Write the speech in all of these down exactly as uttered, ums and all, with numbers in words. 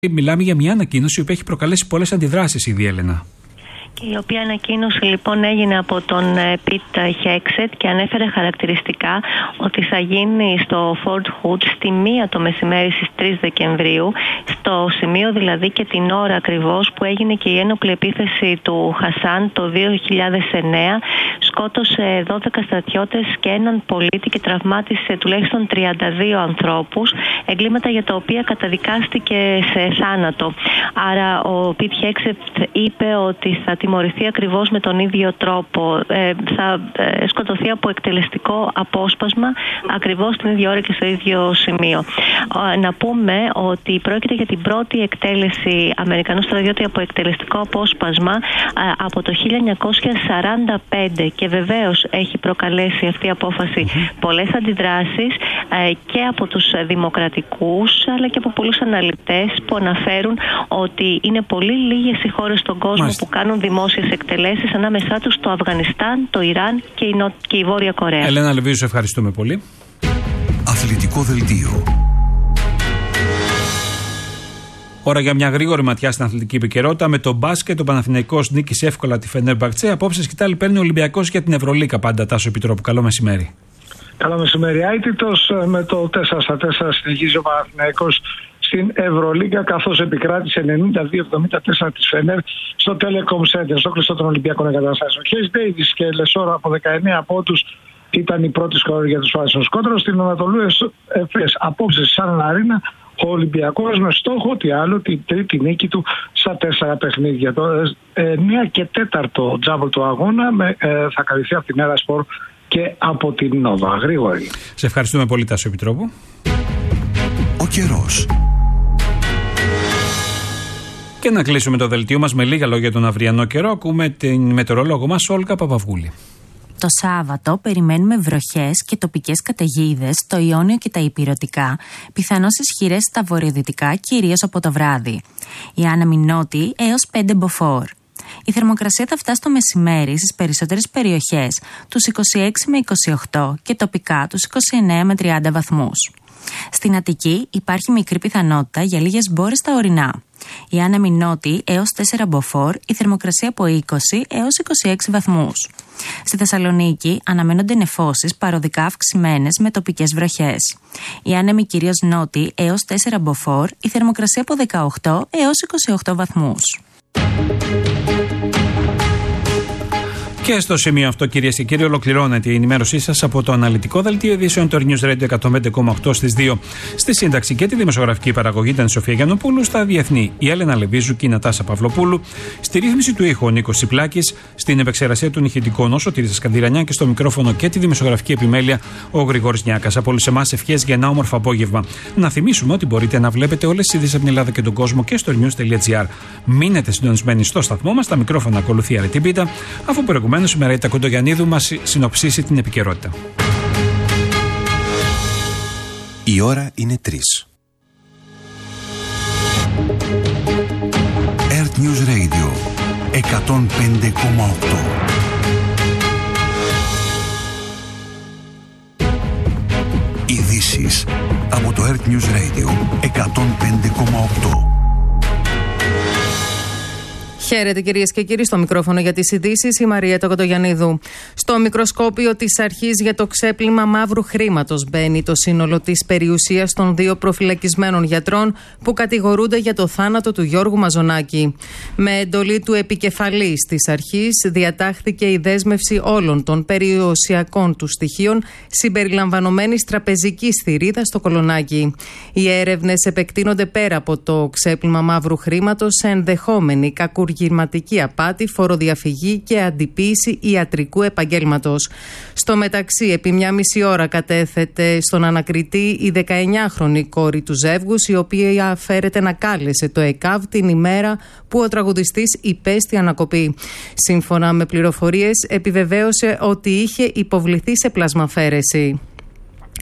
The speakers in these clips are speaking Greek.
Μιλάμε για μια ανακοίνωση που έχει προκαλέσει πολλές αντιδράσεις, ήδη, Έλενα. Και η οποία ανακοίνωση λοιπόν έγινε από τον Πιτ Χέξετ και ανέφερε χαρακτηριστικά ότι θα γίνει στο Fort Hood στη μία το μεσημέρι στις τρεις Δεκεμβρίου, στο σημείο δηλαδή και την ώρα ακριβώς που έγινε και η ένοπλη επίθεση του Χασάν το δύο χιλιάδες εννέα. Σκότωσε δώδεκα στρατιώτες και έναν πολίτη και τραυμάτισε τουλάχιστον τριάντα δύο ανθρώπους, εγκλήματα για τα οποία καταδικάστηκε σε θάνατο. Άρα ο Πιτ Χέξετ είπε ότι θα τιμωρηθεί ακριβώς με τον ίδιο τρόπο. Ε, θα ε, σκοτωθεί από εκτελεστικό απόσπασμα ακριβώς την ίδια ώρα και στο ίδιο σημείο. Ε, να πούμε ότι πρόκειται για την πρώτη εκτέλεση Αμερικανού στρατιώτη από εκτελεστικό απόσπασμα ε, από το χίλια εννιακόσια σαράντα πέντε και βεβαίως έχει προκαλέσει αυτή η απόφαση πολλές αντιδράσεις ε, και από τους δημοκρατικούς αλλά και από πολλούς αναλυτές που αναφέρουν ότι είναι πολύ λίγες οι χώρες στον κόσμο Μάλιστα. που κάνουν δημόσιες εκτελέσεις, ανάμεσά τους το Αφγανιστάν, το Ιράν και η, Νο... και η Βόρεια Κορέα. Ελένα Λεβίζου, σε ευχαριστούμε πολύ. Αθλητικό δελτίο. Ώρα για μια γρήγορη ματιά στην αθλητική επικαιρότητα. Με τον μπάσκετ, ο Παναθηναϊκός νίκησε εύκολα τη Φενέρμπαχτσε. Απόψε σκητάλη παίρνει ο Ολυμπιακός για την Ευρωλίγκα. Πάντα, Τάσο Επιτρόπου. Καλό μεσημέρι. Καλό μεσημέρι. Άιτητος με το τέσσερα στα τέσσερα συνεχίζει ο Παναθηναϊκός στην Ευρωλίγκα, καθώς επικράτησε ενενήντα δύο εβδομήντα τέσσερα της Φενέρ στο Telecom Center, στο κλειστό των Ολυμπιακών Εγκαταστάσεων. Χέις Ντέιβις και Λεσόρο από δεκαεννέα πόντους ήταν η πρώτη σκόρη για τους Φάσινους. Κόντρα στην Ανατολού Εφές απόψε σαν Αρίνα, ο Ολυμπιακός με στόχο τι άλλο, την τρίτη νίκη του στα τέσσερα παιχνίδια. Το εννέα και τέταρτο τζάμπολ του αγώνα με, ε, θα καλυφθεί από την Έρα Σπορ και από την Νόβα. Γρήγορη. Σε ευχαριστούμε πολύ, Τάσο Επιτρόπου. Ο καιρός. Και να κλείσουμε το δελτίο μας με λίγα λόγια για τον αυριανό καιρό. Ακούμε την μετεωρολόγο μας Όλγα Παπαβούλη. Το Σάββατο περιμένουμε βροχές και τοπικές καταιγίδες στο Ιόνιο και τα Ηπειρωτικά, πιθανώς ισχυρές στα βορειοδυτικά, κυρίως από το βράδυ. Η άνεμη νότιη έως πέντε μποφόρ. Η θερμοκρασία θα φτάσει το μεσημέρι στις περισσότερες περιοχές τους είκοσι έξι με είκοσι οκτώ και τοπικά τους είκοσι εννέα με τριάντα βαθμούς. Στην Αττική υπάρχει μικρή πιθανότητα για λίγες μπόρες στα ορεινά. Η άνεμη νότιη έως τέσσερα μποφόρ, η θερμοκρασία από είκοσι έως είκοσι έξι βαθμούς. Στη Θεσσαλονίκη αναμένονται νεφώσεις παροδικά αυξημένες με τοπικές βροχές. Η άνεμη κυρίως νότιη έως τέσσερα μποφόρ, η θερμοκρασία από δεκαοκτώ έως είκοσι οκτώ βαθμούς. Και στο σημείο αυτό, κυρίες και κύριοι, ολοκληρώνεται η ενημέρωσή σας από το αναλυτικό δελτίο ειδήσεων του News Radio εκατόν πέντε κόμμα οκτώ στις δύο. Στη σύνταξη και τη δημοσιογραφική παραγωγή ήταν η Σοφία Γιαννοπούλου, στα διεθνή η Έλενα Λεβίζου και η Νατάσα Παυλοπούλου, στη ρύθμιση του ήχου ο Νίκος Σιπλάκης, στην επεξεργασία του ηχητικών ο Σωτήρης Σκανδυρανιά και στο μικρόφωνο και τη δημοσιογραφική επιμέλεια ο Γρηγόρης Νιάκας. Από όλους εμάς ευχές για ένα όμορφο απόγευμα. Να θυμίσουμε ότι μπορείτε να βλέπετε όλες τις ειδήσεις από την Ελλάδα και τον κόσμο και στο news.gr. Μείνετε συντονισμένοι στο σταθμό μας, τα μικρόφωνα ακολουθεί Αρετή Πίτα, αφού προηγουμένως η Μεραΐτα Κοντογιαννίδου μας συνοψίσει την επικαιρότητα. Η ώρα είναι τρεις. Earth News Radio εκατόν πέντε κόμμα οκτώ. Ειδήσεις από το Earth News Radio εκατόν πέντε κόμμα οκτώ. Χαίρετε κυρίες και κύριοι, στο μικρόφωνο για τις ειδήσεις η Μαριέτα Κοντογιαννίδου. Στο μικροσκόπιο της αρχής για το ξέπλυμα μαύρου χρήματος μπαίνει το σύνολο της περιουσίας των δύο προφυλακισμένων γιατρών που κατηγορούνται για το θάνατο του Γιώργου Μαζονάκη. Με εντολή του επικεφαλής της αρχής διατάχθηκε η δέσμευση όλων των περιουσιακών του στοιχείων συμπεριλαμβανομένης τραπεζικής θηρίδας στο Κολονάκι. Οι έρευνες επεκτείνονται πέρα από το ξέπλυμα μαύρου χρήματος σε ενδεχόμενη κακουργία, απάτη, φοροδιαφυγή και αντιποίηση ιατρικού επαγγέλματος. Στο μεταξύ, επί μια μισή ώρα κατέθεται στον ανακριτή η δεκαεννιάχρονη κόρη του ζεύγους, η οποία φέρεται να κάλεσε το ΕΚΑΒ την ημέρα που ο τραγουδιστής υπέστη ανακοπή. Σύμφωνα με πληροφορίες, επιβεβαίωσε ότι είχε υποβληθεί σε πλασμαφαίρεση.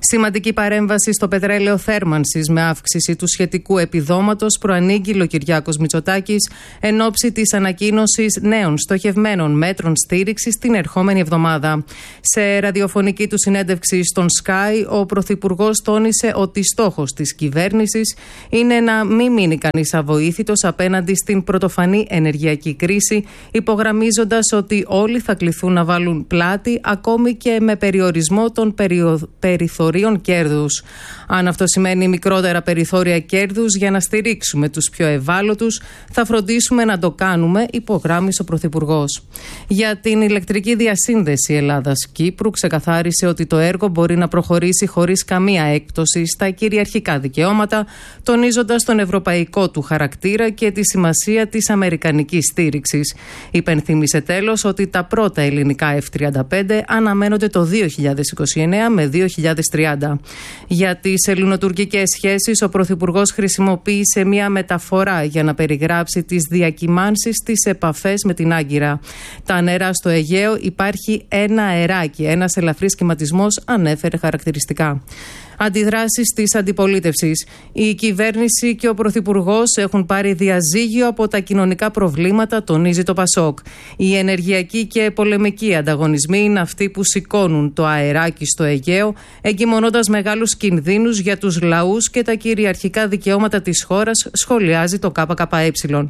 Σημαντική παρέμβαση στο πετρέλαιο θέρμανσης με αύξηση του σχετικού επιδόματος προανήγγειλε ο Κυριάκος Μητσοτάκης εν ώψη της ανακοίνωσης νέων στοχευμένων μέτρων στήριξης την ερχόμενη εβδομάδα. Σε ραδιοφωνική του συνέντευξη στον Sky, ο Πρωθυπουργός τόνισε ότι στόχος της κυβέρνησης είναι να μην μείνει κανείς αβοήθητος απέναντι στην πρωτοφανή ενεργειακή κρίση, υπογραμμίζοντας ότι όλοι θα κληθούν να βάλουν πλάτη ακόμη και με περιορισμό των περιο... περιθωρίων κέρδους. Αν αυτό σημαίνει μικρότερα περιθώρια κέρδους για να στηρίξουμε τους πιο ευάλωτους, θα φροντίσουμε να το κάνουμε, υπογράμμισε ο Πρωθυπουργός. Για την ηλεκτρική διασύνδεση Ελλάδας-Κύπρου ξεκαθάρισε ότι το έργο μπορεί να προχωρήσει χωρίς καμία έκπτωση στα κυριαρχικά δικαιώματα, τονίζοντας τον ευρωπαϊκό του χαρακτήρα και τη σημασία της αμερικανικής στήριξης. Υπενθύμισε τέλος ότι τα πρώτα ελληνικά εφ τριάντα πέντε αναμένονται το δύο χιλιάδες είκοσι εννέα με δύο χιλιάδες τριάντα. Για τις ελληνοτουρκικές σχέσεις, ο Πρωθυπουργός χρησιμοποίησε μια μεταφορά για να περιγράψει τις διακυμάνσεις στις επαφές με την Άγκυρα. Τα νερά στο Αιγαίο υπάρχει ένα αεράκι, ένας ελαφρύς κυματισμός, ανέφερε χαρακτηριστικά. Αντιδράσεις της αντιπολίτευσης. Η κυβέρνηση και ο Πρωθυπουργός έχουν πάρει διαζύγιο από τα κοινωνικά προβλήματα, τονίζει το Πασόκ. Οι ενεργειακοί και πολεμικοί ανταγωνισμοί είναι αυτοί που σηκώνουν το αεράκι στο Αιγαίο, εγκυμονώντας μεγάλους κινδύνους για τους λαούς και τα κυριαρχικά δικαιώματα της χώρας, σχολιάζει το ΚΚΕ.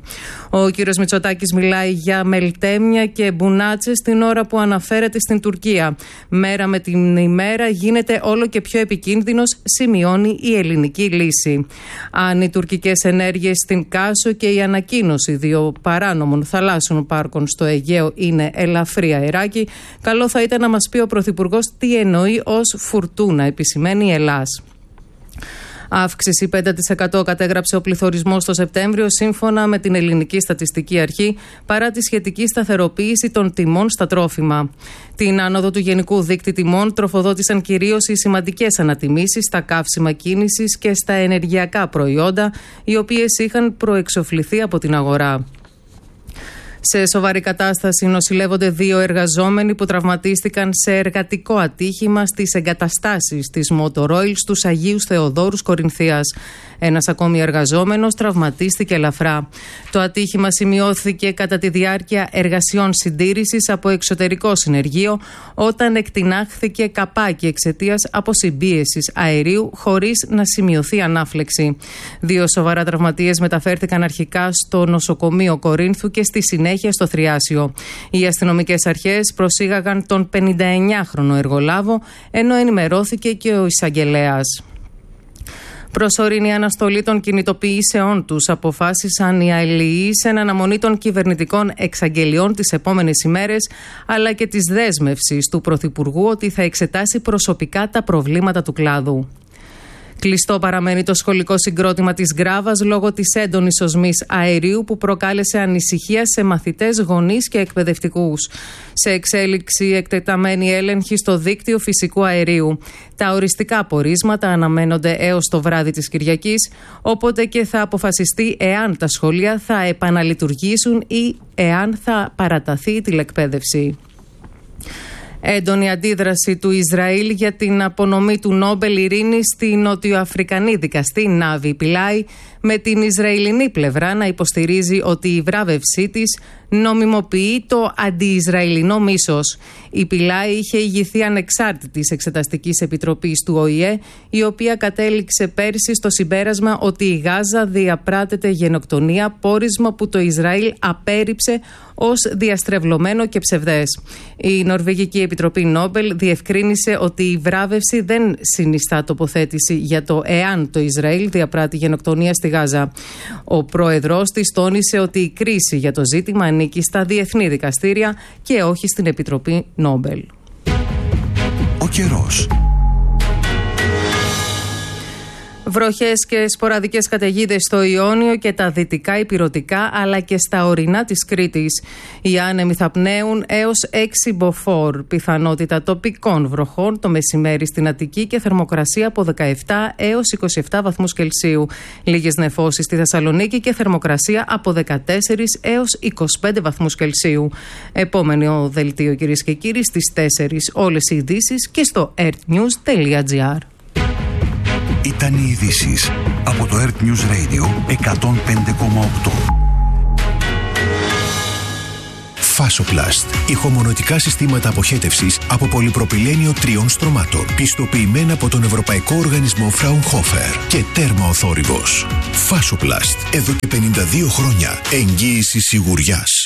Ο κ. Μητσοτάκης μιλάει για μελτέμια και μπουνάτσες την ώρα που αναφέρεται στην Τουρκία. Μέρα με την ημέρα γίνεται όλο και πιο επικίνδυνο, σημειώνει η ελληνική λύση. Αν οι τουρκικές ενέργειες στην Κάσο και η ανακοίνωση δύο παράνομων θαλάσσιων πάρκων στο Αιγαίο είναι ελαφρύ αεράκι, καλό θα ήταν να μας πει ο Πρωθυπουργός τι εννοεί ως φουρτούνα, επισημαίνει η Ελλάς. Αύξηση πέντε τοις εκατό κατέγραψε ο πληθωρισμός το Σεπτέμβριο, σύμφωνα με την Ελληνική Στατιστική Αρχή, παρά τη σχετική σταθεροποίηση των τιμών στα τρόφιμα. Την άνοδο του γενικού δείκτη τιμών τροφοδότησαν κυρίως οι σημαντικές ανατιμήσεις στα καύσιμα κίνησης και στα ενεργειακά προϊόντα, οι οποίες είχαν προεξοφληθεί από την αγορά. Σε σοβαρή κατάσταση νοσηλεύονται δύο εργαζόμενοι που τραυματίστηκαν σε εργατικό ατύχημα στις εγκαταστάσεις της Motor Oil στους Αγίους Θεοδόρους Κορινθίας. Ένας ακόμη εργαζόμενος τραυματίστηκε ελαφρά. Το ατύχημα σημειώθηκε κατά τη διάρκεια εργασιών συντήρησης από εξωτερικό συνεργείο, όταν εκτινάχθηκε καπάκι εξαιτίας αποσυμπίεσης αερίου χωρίς να σημειωθεί ανάφλεξη. Δύο σοβαρά τραυματίες μεταφέρθηκαν αρχικά στο νοσοκομείο Κορίνθου και στη συνέχεια στο Θριάσιο. Οι αστυνομικές αρχές προσήγαγαν τον πενηνταεννιάχρονο εργολάβο, ενώ ενημερώθηκε και ο εισαγγελέας. Προσωρινή αναστολή των κινητοποιήσεών τους αποφάσισαν οι αλληλείς εν αναμονή των κυβερνητικών εξαγγελιών τις επόμενες ημέρες, αλλά και της δέσμευσης του Πρωθυπουργού ότι θα εξετάσει προσωπικά τα προβλήματα του κλάδου. Κλειστό παραμένει το σχολικό συγκρότημα της Γκράβας λόγω της έντονης οσμής αερίου που προκάλεσε ανησυχία σε μαθητές, γονείς και εκπαιδευτικούς. Σε εξέλιξη εκτεταμένη έλεγχη στο δίκτυο φυσικού αερίου. Τα οριστικά απορίσματα αναμένονται έως το βράδυ της Κυριακής, όποτε και θα αποφασιστεί εάν τα σχολεία θα επαναλειτουργήσουν ή εάν θα παραταθεί η τηλεκπαίδευση. Έντονη αντίδραση του Ισραήλ για την απονομή του Νόμπελ Ειρήνης στη νοτιοαφρικανή δικαστή Νάβη Πιλάι, με την Ισραηλινή πλευρά να υποστηρίζει ότι η βράβευσή της νομιμοποιεί το αντι-Ισραηλινό μίσος. Η Πιλάι είχε ηγηθεί ανεξάρτητης εξεταστικής επιτροπής του Ο Η Ε, η οποία κατέληξε πέρσι στο συμπέρασμα ότι η Γάζα διαπράτεται γενοκτονία, πόρισμα που το Ισραήλ απέρριψε ως διαστρεβλωμένο και ψευδές. Η Νορβηγική Επιτροπή Νόμπελ διευκρίνησε ότι η βράβευση δεν συνιστά τοποθέτηση για το εάν το Ισραήλ διαπράττει γενοκτονία στη Γάζα. Ο πρόεδρος της τόνισε ότι η κρίση για το ζήτημα ανήκει στα διεθνή δικαστήρια και όχι στην Επιτροπή Νόμπελ. Ο καιρός. Βροχές και σποραδικές καταιγίδες στο Ιόνιο και τα δυτικά ηπειρωτικά, αλλά και στα ορεινά της Κρήτης. Οι άνεμοι θα πνέουν έως έξι μποφόρ. Πιθανότητα τοπικών βροχών το μεσημέρι στην Αττική και θερμοκρασία από δεκαεπτά έως είκοσι επτά βαθμούς Κελσίου. Λίγες νεφώσεις στη Θεσσαλονίκη και θερμοκρασία από δεκατέσσερα έως είκοσι πέντε βαθμούς Κελσίου. Επόμενο δελτίο, κυρίες και κύριοι, στις τέσσερις. Όλες οι ειδήσεις και στο earthnews τελεία gr. Ήταν οι ειδήσεις από το Earth News Radio εκατόν πέντε κόμμα οκτώ. Φάσοπλαστ. Ηχομονωτικά συστήματα αποχέτευσης από πολυπροπυλένιο τριών στρωμάτων. Πιστοποιημένα από τον Ευρωπαϊκό Οργανισμό Fraunhofer και τέρμα ο θόρυβος. Φάσοπλαστ. Εδώ και πενήντα δύο χρόνια εγγύηση σιγουριάς.